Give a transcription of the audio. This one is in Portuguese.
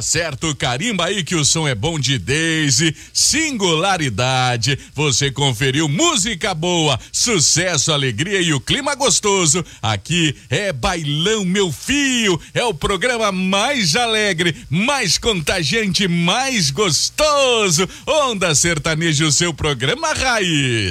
Tá certo, carimba aí que o som é bom de Daisy, singularidade. Você conferiu música boa, sucesso, alegria e o clima gostoso. Aqui é Bailão Meu Fio, é o programa mais alegre, mais contagiante, mais gostoso. Onda Sertaneja, o seu programa raiz.